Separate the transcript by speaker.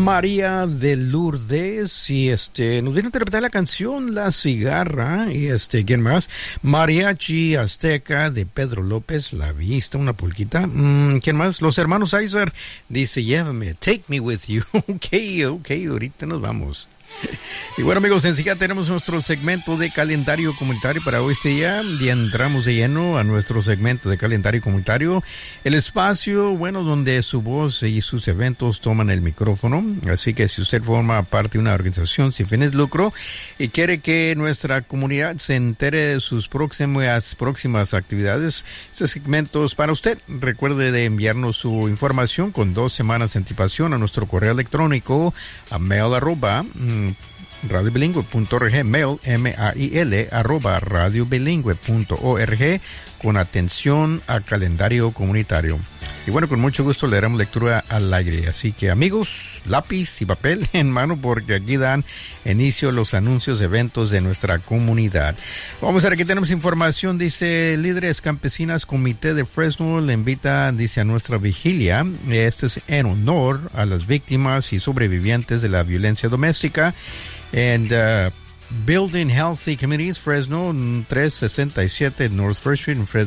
Speaker 1: María de Lourdes y nos viene a interpretar la canción La Cigarra y ¿quién más? Mariachi Azteca de Pedro López, La Vista, una pulquita. ¿Quién más? Los hermanos Aizer dice llévame, take me with you. Ok, ahorita nos vamos. Y bueno, amigos, enseguida tenemos nuestro segmento de calendario comunitario para hoy día y entramos de lleno a nuestro segmento de calendario comunitario, el espacio, bueno, donde su voz y sus eventos toman el micrófono. Así que si usted forma parte de una organización sin fines de lucro y quiere que nuestra comunidad se entere de sus próximas actividades, este segmento es para usted. Recuerde de enviarnos su información con 2 semanas de anticipación a nuestro correo electrónico a mail@radiobilingüe.org, mail mail @radiobilingüe.org, con atención a calendario comunitario. Y bueno, con mucho gusto le daremos lectura al aire. Así que amigos, lápiz y papel en mano, porque aquí dan inicio los anuncios de eventos de nuestra comunidad. Vamos a ver, aquí tenemos información. Dice, líderes campesinas Comité de Fresno le invita, dice, a nuestra vigilia. Este es en honor a las víctimas y sobrevivientes de la violencia doméstica. And Building Healthy Communities, Fresno, 367 North First Street en Fresno,